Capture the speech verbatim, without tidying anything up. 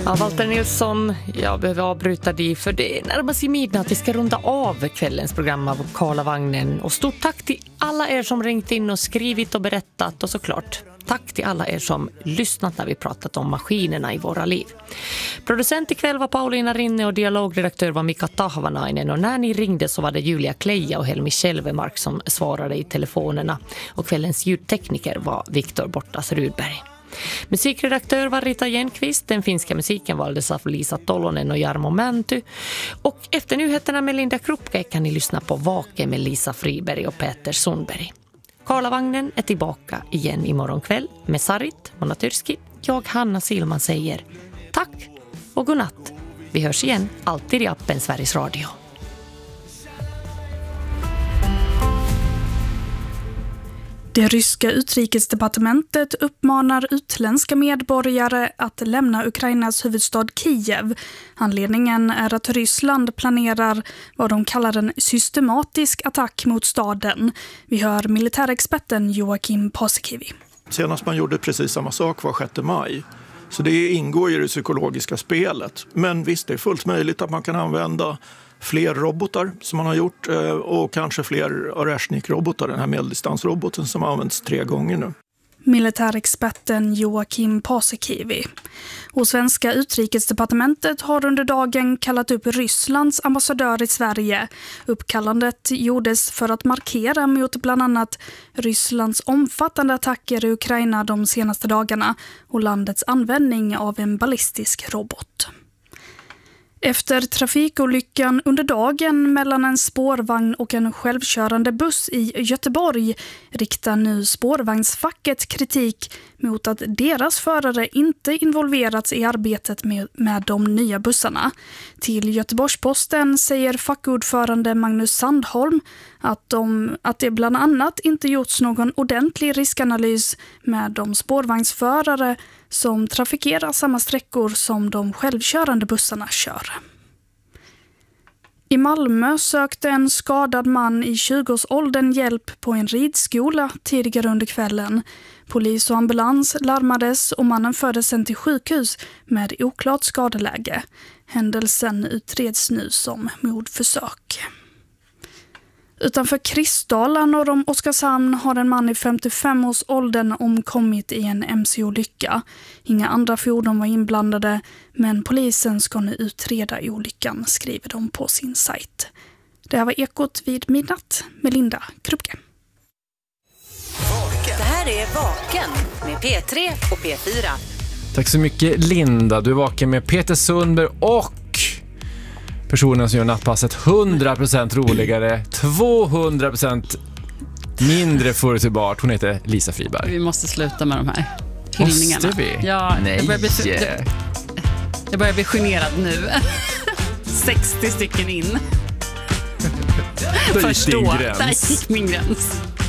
Ja, Walter Nilsson, jag behöver avbryta dig för det närmar sig midnatt. Vi ska runda av kvällens program av Karlavagnen. Och stort tack till alla er som ringt in och skrivit och berättat. Och såklart, tack till alla er som lyssnat när vi pratat om maskinerna i våra liv. Producent ikväll var Paulina Rinne och dialogredaktör var Mika Tahvanainen. Och när ni ringde så var det Julia Kleja och Helmi Kjellvemark som svarade i telefonerna. Och kvällens ljudtekniker var Viktor Bortas Rudberg. Musikredaktör var Rita Jenqvist. Den finska musiken valdes av Lisa Tolonen och Jarmo Mänty. Och efter nyheterna med Linda Krupke kan ni lyssna på Vake med Lisa Friberg och Peter Sundberg. Karlavagnen är tillbaka igen imorgon kväll med Sarit Monatyrski. Jag, Hanna Silman, säger tack och godnatt. Vi hörs igen, alltid i appen Sveriges Radio. Det ryska utrikesdepartementet uppmanar utländska medborgare att lämna Ukrainas huvudstad Kiev. Anledningen är att Ryssland planerar vad de kallar en systematisk attack mot staden. Vi hör militärexperten Joakim Paasikivi. Senast man gjorde precis samma sak var sjätte maj. Så det ingår i det psykologiska spelet. Men visst, det är fullt möjligt att man kan använda fler robotar som man har gjort och kanske fler Oreshnik-robotar, den här medeldistansroboten som används tre gånger nu. Militärexperten Joakim Paasikivi. Och svenska utrikesdepartementet har under dagen kallat upp Rysslands ambassadör i Sverige. Uppkallandet gjordes för att markera mot bland annat Rysslands omfattande attacker i Ukraina de senaste dagarna och landets användning av en ballistisk robot. Efter trafikolyckan under dagen mellan en spårvagn och en självkörande buss i Göteborg riktar nu spårvagnsfacket kritik mot att deras förare inte involverats i arbetet med, med de nya bussarna. Till Göteborgsposten säger fackordförande Magnus Sandholm att, de, att det bland annat inte gjorts någon ordentlig riskanalys med de spårvagnsförare som trafikerar samma sträckor som de självkörande bussarna kör. I Malmö sökte en skadad man i tjugoårsåldern hjälp på en ridskola tidigare under kvällen. Polis och ambulans larmades och mannen fördes sen till sjukhus med oklart skadeläge. Händelsen utreds nu som mordförsök. Utanför Kristdala norr om Oskarshamn har en man i femtiofem-årsåldern omkommit i en M C-olycka. Inga andra fordon var inblandade, men polisen ska nu utreda olyckan, skriver de på sin sajt. Det här var Ekot vid midnatt med Linda Krupke. Det här är Vaken med P tre och P fyra. Tack så mycket, Linda. Du är vaken med Peter Sundberg och personen som gör nattpasset hundra procent roligare, tvåhundra procent mindre förutsägbart. Hon heter Lisa Friberg. Vi måste sluta med de här hyllningarna. Måste vi? Ja, nej. Jag börjar bli, jag, jag börjar bli generad nu. sextio stycken in. Då gick Förstå, din gräns. där gick min gräns.